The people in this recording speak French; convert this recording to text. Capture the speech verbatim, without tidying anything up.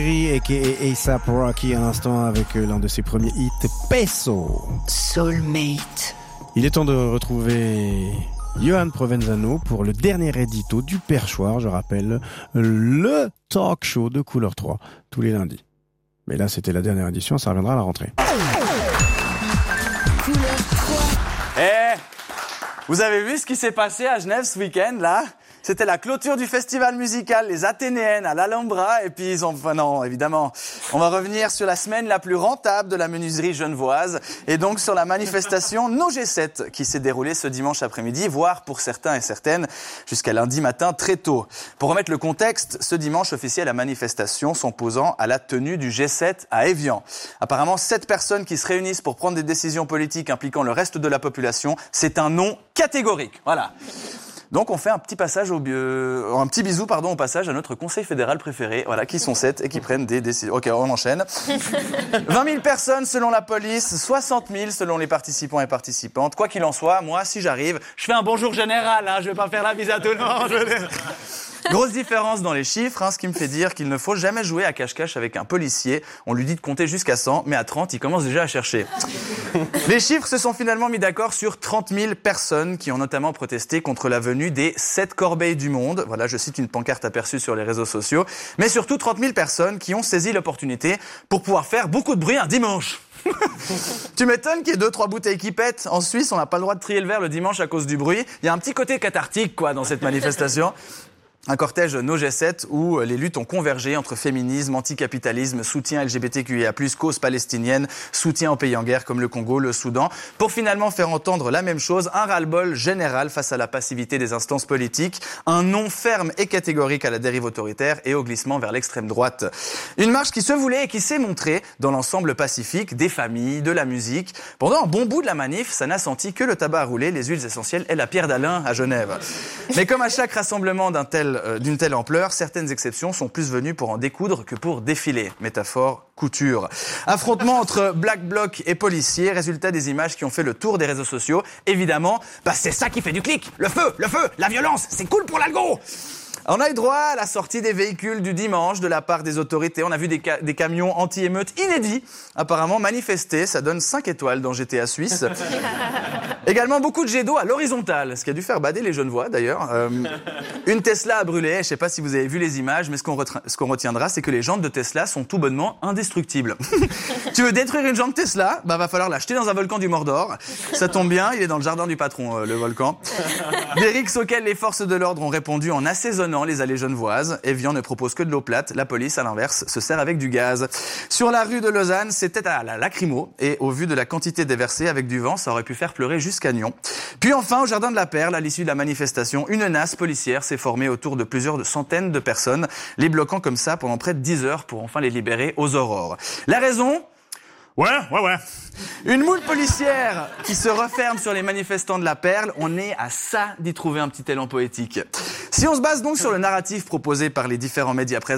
aka A$ap Rocky à l'instant avec l'un de ses premiers hits, Peso. Soulmate. Il est temps de retrouver Johan Provenzano pour le dernier édito du Perchoir, je rappelle, le talk show de Couleur trois, tous les lundis. Mais là, c'était la dernière édition, ça reviendra à la rentrée. Couleur trois. Eh, vous avez vu ce qui s'est passé à Genève ce week-end, là ? C'était la clôture du festival musical Les Athénéennes à l'Alhambra, et puis ils ont... Enfin non, évidemment. On va revenir sur la semaine la plus rentable de la menuiserie genevoise, et donc sur la manifestation No G sept, qui s'est déroulée ce dimanche après-midi, voire pour certains et certaines, jusqu'à lundi matin très tôt. Pour remettre le contexte, ce dimanche officiait la manifestation s'opposant à la tenue du G sept à Évian. Apparemment, sept personnes qui se réunissent pour prendre des décisions politiques impliquant le reste de la population, c'est un non catégorique. Voilà. Donc on fait un petit passage au euh, un petit bisou pardon au passage à notre conseil fédéral préféré, voilà, qui sont sept et qui prennent des décisions. OK, on enchaîne. vingt mille personnes selon la police, soixante mille selon les participants et participantes. Quoi qu'il en soit, moi si j'arrive, je fais un bonjour général, hein, je vais pas faire la bise à tout le monde. Grosse différence dans les chiffres, hein, ce qui me fait dire qu'il ne faut jamais jouer à cache-cache avec un policier. On lui dit de compter jusqu'à cent, mais à trente, il commence déjà à chercher. Les chiffres se sont finalement mis d'accord sur trente mille personnes qui ont notamment protesté contre la venue des sept corbeilles du monde. Voilà, je cite une pancarte aperçue sur les réseaux sociaux. Mais surtout trente mille personnes qui ont saisi l'opportunité pour pouvoir faire beaucoup de bruit un dimanche. Tu m'étonnes qu'il y ait deux, trois bouteilles qui pètent. En Suisse, on n'a pas le droit de trier le verre le dimanche à cause du bruit. Il y a un petit côté cathartique, quoi, dans cette manifestation. Un cortège No G sept où les luttes ont convergé entre féminisme, anticapitalisme, soutien L G B T Q I A plus, cause palestinienne, soutien aux pays en guerre comme le Congo, le Soudan, pour finalement faire entendre la même chose, un ras-le-bol général face à la passivité des instances politiques, un non ferme et catégorique à la dérive autoritaire et au glissement vers l'extrême droite. Une marche qui se voulait et qui s'est montrée dans l'ensemble pacifique des familles, de la musique. Pendant un bon bout de la manif, ça n'a senti que le tabac à rouler, les huiles essentielles et la pierre d'Alain à Genève. Mais comme à chaque rassemblement d'un tel d'une telle ampleur, certaines exceptions sont plus venues pour en découdre que pour défiler. Métaphore, couture. Affrontement entre Black Bloc et policiers, résultat des images qui ont fait le tour des réseaux sociaux. Évidemment, bah c'est ça qui fait du clic. Le feu, le feu, la violence, c'est cool pour l'algo. On a eu droit à la sortie des véhicules du dimanche de la part des autorités. On a vu des, ca- des camions anti-émeutes inédits, apparemment manifestés. Ça donne cinq étoiles dans G T A Suisse. Également beaucoup de jets d'eau à l'horizontale, ce qui a dû faire bader les Genevois d'ailleurs. Euh, une Tesla a brûlé, je ne sais pas si vous avez vu les images, mais ce qu'on, retra- ce qu'on retiendra, c'est que les jantes de Tesla sont tout bonnement indestructibles. Tu veux détruire une jante Tesla ? Bah va falloir l'acheter dans un volcan du Mordor. Ça tombe bien, il est dans le jardin du patron, euh, le volcan. Des rixes auxquels les forces de l'ordre ont répondu en assaisonnant les allées genevoises. Évian ne propose que de l'eau plate. La police, à l'inverse, se sert avec du gaz. Sur la rue de Lausanne, c'était à la lacrymo. Et au vu de la quantité déversée avec du vent, ça aurait pu faire pleurer jusqu'à Nyon. Puis enfin, au Jardin de la Perle, à l'issue de la manifestation, une nasse policière s'est formée autour de plusieurs centaines de personnes, les bloquant comme ça pendant près de dix heures pour enfin les libérer aux aurores. La raison ? Ouais, ouais, ouais. Une moule policière qui se referme sur les manifestants de la Perle, on est à ça d'y trouver un petit élan poétique. Si on se base donc sur le narratif proposé par les différents médias présents,